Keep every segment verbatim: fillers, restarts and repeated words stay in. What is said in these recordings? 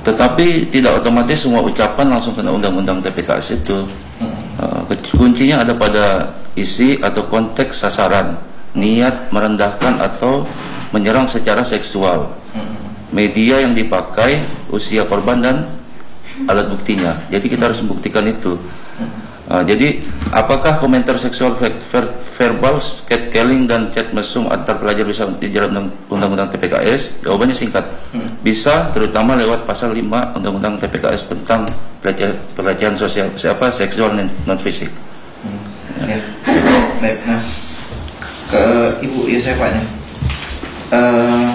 Tetapi tidak otomatis semua ucapan langsung kena undang-undang T P K S itu. Uh, kuncinya ada pada isi atau konteks sasaran, niat merendahkan atau menyerang secara seksual, media yang dipakai, usia korban dan alat buktinya. Jadi kita harus membuktikan itu. Uh, jadi apakah komentar seksual ver ver verbal, catcalling dan chat mesum antar pelajar bisa di dalam undang-undang T P K S? Jawabannya singkat, bisa, terutama lewat pasal lima undang-undang T P K S tentang pelecehan, pelecehan sosial siapa seksual non fisik. Hmm. Ya. Baik, nah ke Ibu Yosefa nih. Uh,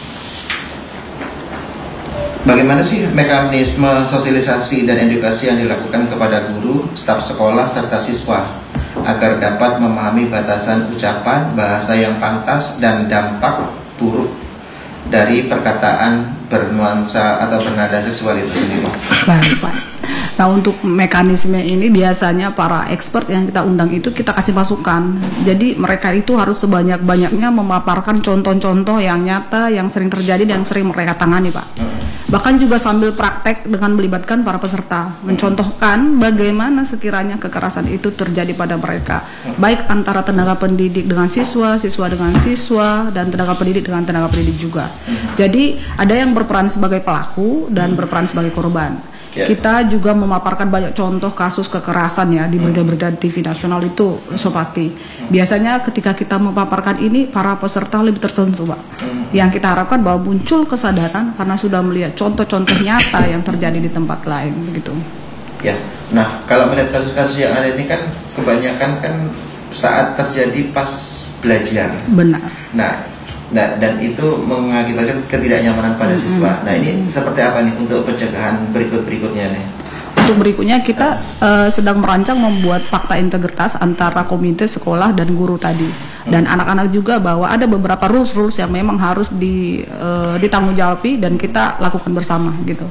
Bagaimana sih mekanisme sosialisasi dan edukasi yang dilakukan kepada guru, staf sekolah, serta siswa agar dapat memahami batasan ucapan, bahasa yang pantas, dan dampak buruk dari perkataan bernuansa atau bernada seksual itu sendiri? Baik, Pak. Nah, untuk mekanisme ini biasanya para expert yang kita undang itu kita kasih masukan. Jadi mereka itu harus sebanyak-banyaknya memaparkan contoh-contoh yang nyata, yang sering terjadi dan sering mereka tangani, Pak. Bahkan juga sambil praktek dengan melibatkan para peserta, mencontohkan bagaimana sekiranya kekerasan itu terjadi pada mereka, baik antara tenaga pendidik dengan siswa, siswa dengan siswa, dan tenaga pendidik dengan tenaga pendidik juga. Jadi ada yang berperan sebagai pelaku dan berperan sebagai korban. Yeah. Kita juga memaparkan banyak contoh kasus kekerasan ya di berita-berita T V nasional itu, so pasti. Biasanya ketika kita memaparkan ini, para peserta lebih tersentuh, Pak. Yang kita harapkan bahwa muncul kesadaran karena sudah melihat contoh-contoh nyata yang terjadi di tempat lain, begitu. Ya, nah kalau melihat kasus-kasus yang ada ini kan kebanyakan kan saat terjadi pas belajar. Benar. Nah, Nah, dan itu mengakibatkan ketidaknyamanan pada mm-hmm. siswa. Nah, ini seperti apa nih untuk pencegahan berikut-berikutnya nih? Untuk berikutnya kita uh, sedang merancang membuat fakta integritas antara komite sekolah dan guru tadi. Dan hmm. anak-anak juga bahwa ada beberapa rules-rules yang memang harus di, uh, ditanggungjawab dan kita lakukan bersama gitu.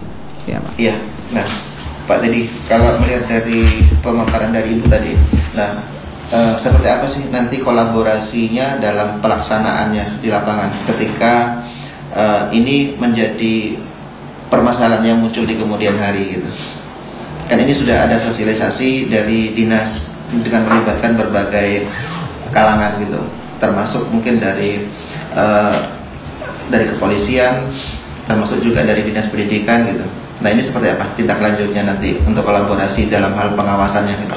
Ya, Pak. Iya. Nah, Pak tadi kalau melihat dari pemaparan dari Ibu tadi, nah Uh, seperti apa sih nanti kolaborasinya dalam pelaksanaannya di lapangan ketika uh, ini menjadi permasalahan yang muncul di kemudian hari gitu. Kan ini sudah ada sosialisasi dari dinas dengan melibatkan berbagai kalangan gitu, termasuk mungkin dari uh, dari kepolisian, termasuk juga dari dinas pendidikan gitu. Nah, ini seperti apa tindak lanjutnya nanti untuk kolaborasi dalam hal pengawasannya gitu?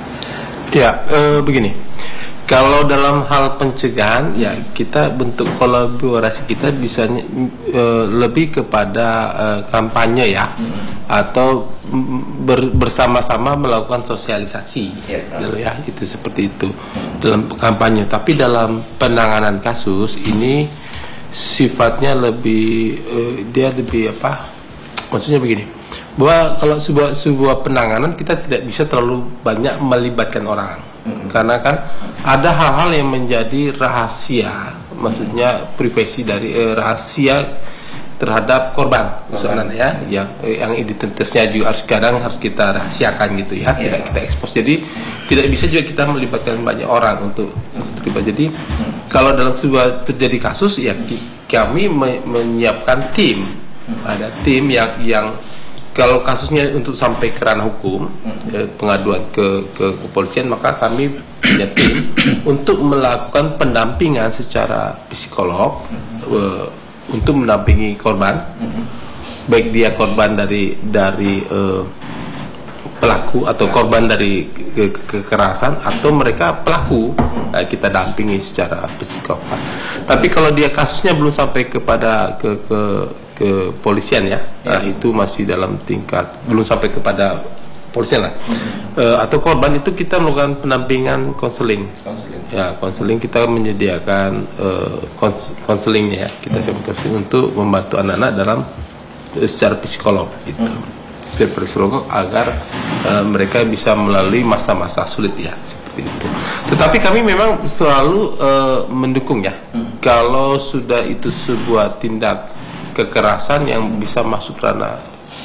Ya, e, begini. Kalau dalam hal pencegahan, ya kita bentuk kolaborasi kita bisa e, lebih kepada e, kampanye ya, hmm. atau ber, bersama-sama melakukan sosialisasi, ya, gitu ya, itu seperti itu hmm. dalam kampanye. Tapi dalam penanganan kasus ini sifatnya lebih, e, dia lebih apa? Maksudnya begini. Bahwa kalau sebuah sebuah penanganan kita tidak bisa terlalu banyak melibatkan orang, mm-hmm. karena kan ada hal-hal yang menjadi rahasia, maksudnya privasi dari eh, rahasia terhadap korban, misalnya ya, yang yang identitasnya juga harus kadang harus kita rahasiakan gitu ya, yeah. tidak kita ekspos. Jadi tidak bisa juga kita melibatkan banyak orang untuk terlibat. Jadi mm-hmm. kalau dalam sebuah terjadi kasus ya kami me- menyiapkan tim, mm-hmm. ada tim yang yang kalau kasusnya untuk sampai ke ranah hukum, hmm. pengaduan ke, ke kepolisian, maka kami punya tim untuk melakukan pendampingan secara psikolog hmm. uh, untuk mendampingi korban, hmm. baik dia korban dari dari uh, pelaku atau korban dari ke, ke, kekerasan atau mereka pelaku, hmm. uh, kita dampingi secara psikolog. Tapi kalau dia kasusnya belum sampai kepada ke, ke kepolisian ya, ya. Nah, itu masih dalam tingkat belum sampai kepada polisian lah, mm-hmm. uh, atau korban itu kita melakukan pendampingan konseling, ya konseling kita menyediakan konselingnya uh, ya kita mm-hmm. siapkan konseling untuk membantu anak-anak dalam uh, secara psikolog gitu, mm-hmm. secara psikolog agar uh, mereka bisa melalui masa-masa sulit ya seperti itu. Tetapi kami memang selalu uh, mendukung ya, mm-hmm. kalau sudah itu sebuah tindak kekerasan yang bisa masuk ranah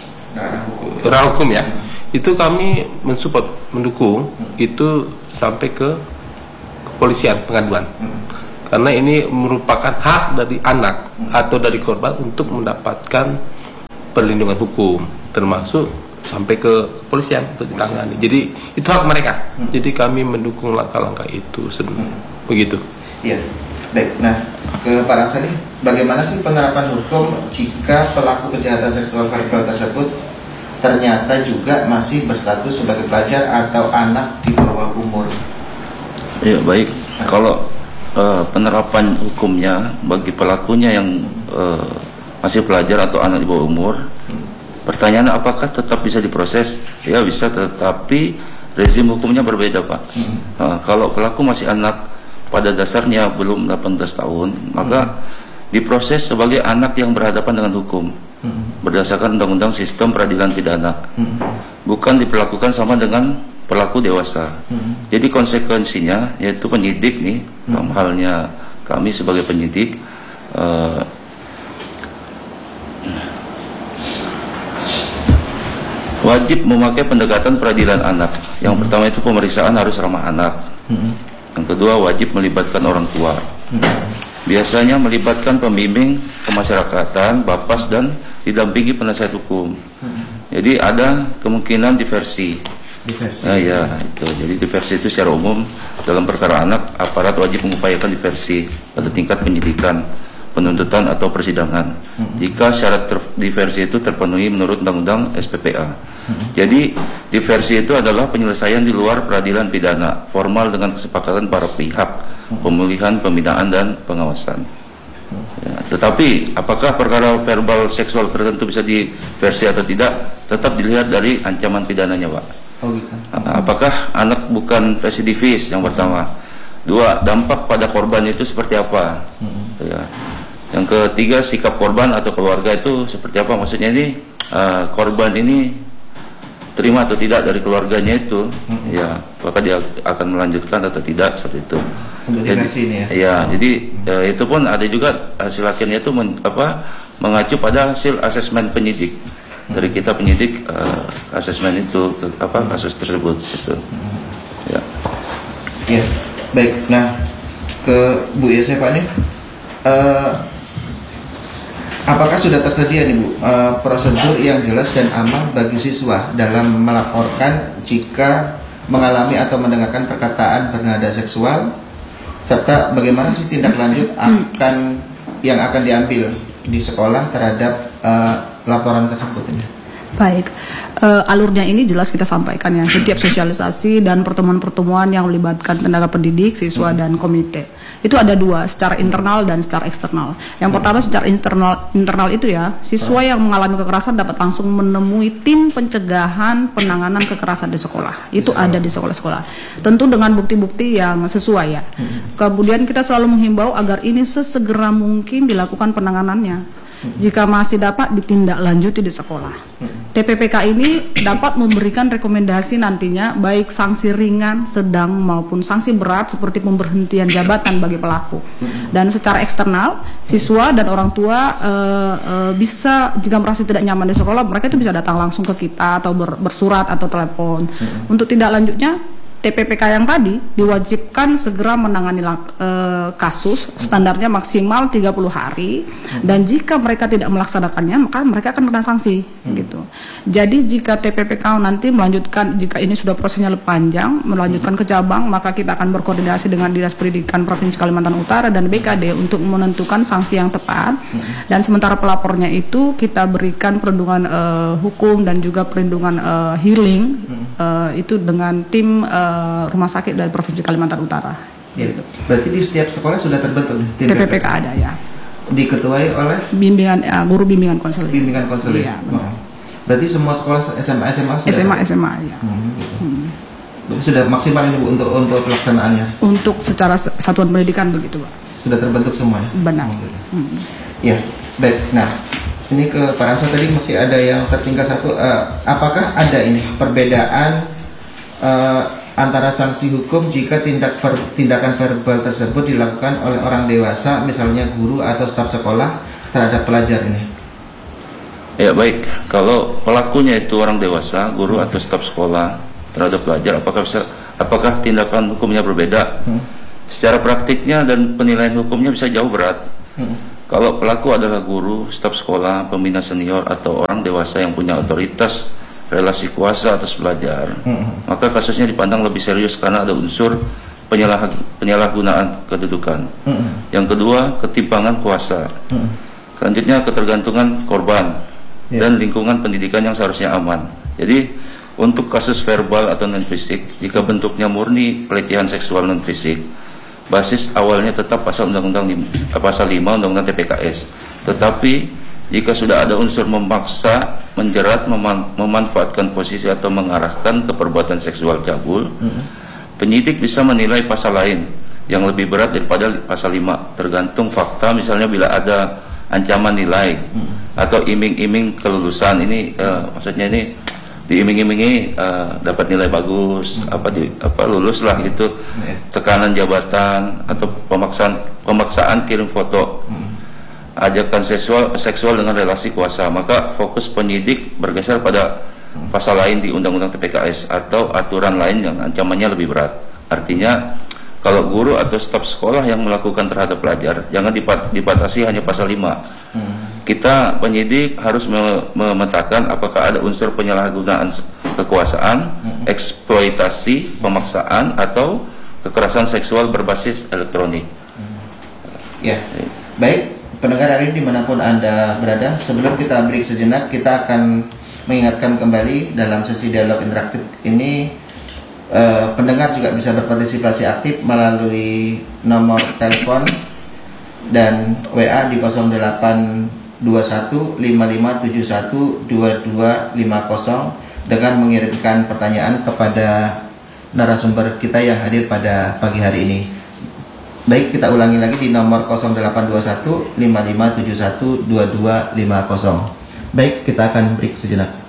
ranah hukum ya, itu kami mensupport, mendukung hmm. itu sampai ke kepolisian pengaduan, hmm. karena ini merupakan hak dari anak hmm. atau dari korban untuk mendapatkan perlindungan hukum, termasuk sampai ke kepolisian untuk ditangani. Jadi itu hak mereka. Hmm. Jadi kami mendukung langkah-langkah itu, hmm. begitu. Iya, baik. Nah, ke Pak Ransadi, bagaimana sih penerapan hukum jika pelaku kejahatan seksual verbal tersebut ternyata juga masih berstatus sebagai pelajar atau anak di bawah umur? Ya baik. Nah. Kalau uh, penerapan hukumnya bagi pelakunya yang uh, masih pelajar atau anak di bawah umur, hmm. pertanyaannya apakah tetap bisa diproses? Ya bisa, tetapi rezim hukumnya berbeda, Pak. Hmm. Nah, kalau pelaku masih anak pada dasarnya belum delapan belas tahun, maka hmm. diproses sebagai anak yang berhadapan dengan hukum hmm. berdasarkan Undang-Undang Sistem Peradilan Pidana, hmm. bukan diperlakukan sama dengan pelaku dewasa. Hmm. Jadi konsekuensinya yaitu penyidik nih, hmm. dalam halnya kami sebagai penyidik, uh, wajib memakai pendekatan peradilan anak. Yang hmm. pertama itu pemeriksaan harus ramah anak. Hmm. Yang kedua wajib melibatkan orang tua. Hmm. Biasanya melibatkan pembimbing kemasyarakatan, Bapas, dan didampingi penasihat hukum. Hmm. Jadi ada kemungkinan diversi. Diversi. Nah, ya itu. Jadi diversi itu secara umum dalam perkara anak, aparat wajib mengupayakan diversi pada tingkat penyidikan, penuntutan atau persidangan. Hmm. Jika syarat diversi itu terpenuhi menurut Undang-Undang S P P A. Hmm. Jadi diversi itu adalah penyelesaian di luar peradilan pidana formal dengan kesepakatan para pihak, hmm. pemulihan, pembinaan, dan pengawasan. Hmm. Ya, tetapi apakah perkara verbal seksual tertentu bisa diversi atau tidak, tetap dilihat dari ancaman pidananya, Pak. Oh, gitu. Apakah anak bukan residivis, yang pertama. Dua, dampak pada korban itu seperti apa. Hmm. Ya. Yang ketiga, sikap korban atau keluarga itu seperti apa. Maksudnya ini uh, korban ini terima atau tidak dari keluarganya itu, hmm. ya, apakah dia akan melanjutkan atau tidak, seperti itu. Untuk jadi, ini ya. Ya, oh. jadi uh, itu pun ada juga hasil akhirnya itu men, apa, mengacu pada hasil asesmen penyidik. Hmm. Dari kita penyidik uh, asesmen itu apa kasus tersebut itu. Hmm. Ya. Ya, baik. Nah, ke Bu Yese, Pak nih. Uh, apakah sudah tersedia nih Bu uh, prosedur yang jelas dan aman bagi siswa dalam melaporkan jika mengalami atau mendengarkan perkataan bernada seksual, serta bagaimana sih tindak lanjut akan yang akan diambil di sekolah terhadap uh, laporan tersebut ini? Baik, uh, alurnya ini jelas kita sampaikan ya, setiap sosialisasi dan pertemuan-pertemuan yang melibatkan tenaga pendidik, siswa, dan komite. Itu ada dua, secara internal dan secara eksternal. Yang pertama secara internal, internal itu ya, siswa yang mengalami kekerasan dapat langsung menemui tim pencegahan penanganan kekerasan di sekolah. Itu ada di sekolah-sekolah. Tentu dengan bukti-bukti yang sesuai ya. Kemudian kita selalu menghimbau agar ini sesegera mungkin dilakukan penanganannya. Jika masih dapat ditindaklanjuti di sekolah. T P P K ini dapat memberikan rekomendasi nantinya baik sanksi ringan, sedang maupun sanksi berat seperti pemberhentian jabatan bagi pelaku. Dan secara eksternal, siswa dan orang tua e, e, bisa jika merasa tidak nyaman di sekolah, mereka itu bisa datang langsung ke kita atau ber, bersurat atau telepon. Untuk tindak lanjutnya, T P P K yang tadi diwajibkan segera menangani e, kasus, standarnya maksimal tiga puluh hari, hmm. dan jika mereka tidak melaksanakannya maka mereka akan kena sanksi, hmm. gitu. Jadi jika T P P K nanti melanjutkan, jika ini sudah prosesnya lebih panjang, melanjutkan hmm. ke cabang, maka kita akan berkoordinasi dengan Dinas Pendidikan Provinsi Kalimantan Utara dan B K D untuk menentukan sanksi yang tepat, hmm. dan sementara pelapornya itu kita berikan perlindungan e, hukum dan juga perlindungan e, healing, hmm. e, itu dengan tim e, rumah sakit dari Provinsi Kalimantan Utara. Ya, berarti di setiap sekolah sudah terbentuk T P P K ada ya. Diketuai oleh bimbingan uh, guru bimbingan konseling. Bimbingan konseling. Iya, oh. Berarti semua sekolah S M A S M A sudah S M A S M A ya. Hmm, gitu. hmm. Berarti sudah maksimal ini Bu untuk untuk pelaksanaannya. Untuk secara satuan pendidikan begitu, Pak. Sudah terbentuk semua. Benar. Oh, gitu. hmm. Ya, baik. Nah, ini ke Pak Ramsa tadi masih ada yang tertinggal satu. Uh, apakah ada ini perbedaan uh, antara sanksi hukum jika tindak ver, tindakan verbal tersebut dilakukan oleh orang dewasa, misalnya guru atau staf sekolah terhadap pelajar ini? Ya baik, kalau pelakunya itu orang dewasa, guru hmm. atau staf sekolah terhadap pelajar, apakah bisa, apakah tindakan hukumnya berbeda? Hmm. Secara praktiknya dan penilaian hukumnya bisa jauh berat. Hmm. Kalau pelaku adalah guru, staf sekolah, pembina senior, atau orang dewasa yang punya otoritas relasi kuasa atas pelajar, mm-hmm. maka kasusnya dipandang lebih serius karena ada unsur penyalah, penyalahgunaan kedudukan. Mm-hmm. Yang kedua, ketimpangan kuasa. Mm-hmm. Selanjutnya, ketergantungan korban yeah. dan lingkungan pendidikan yang seharusnya aman. Jadi, untuk kasus verbal atau non-fisik, jika bentuknya murni pelecehan seksual non-fisik, basis awalnya tetap pasal undang-undang pasal lima undang-undang T P K S. Tetapi jika sudah ada unsur memaksa, menjerat, meman memanfaatkan posisi atau mengarahkan ke perbuatan seksual cabul, mm-hmm. penyidik bisa menilai pasal lain yang lebih berat daripada pasal lima, tergantung fakta. Misalnya bila ada ancaman nilai mm-hmm. atau iming-iming kelulusan, ini uh, maksudnya ini diiming-imingi uh, dapat nilai bagus, hmm. apa di apa lulus lah gitu, hmm. tekanan jabatan atau pemaksaan pemaksaan kirim foto, hmm. ajakan seksual seksual dengan relasi kuasa, maka fokus penyidik bergeser pada hmm. pasal lain di Undang-Undang T P K S atau aturan lain yang ancamannya lebih berat. Artinya kalau guru atau staf sekolah yang melakukan terhadap pelajar jangan dipat, dibatasi hanya pasal lima. Hmm. Kita penyidik harus memetakan apakah ada unsur penyalahgunaan kekuasaan, mm-hmm. eksploitasi, pemaksaan, atau kekerasan seksual berbasis elektronik. Mm-hmm. Ya, baik pendengar hari ini dimanapun Anda berada, sebelum kita break sejenak, kita akan mengingatkan kembali dalam sesi dialog interaktif ini, eh, pendengar juga bisa berpartisipasi aktif melalui nomor telepon dan W A di nol delapan dua satu lima lima tujuh satu dua dua lima nol dengan mengirimkan pertanyaan kepada narasumber kita yang hadir pada pagi hari ini. Baik, kita ulangi lagi di nomor nol delapan dua satu lima lima tujuh satu dua dua lima nol. Baik, kita akan break sejenak.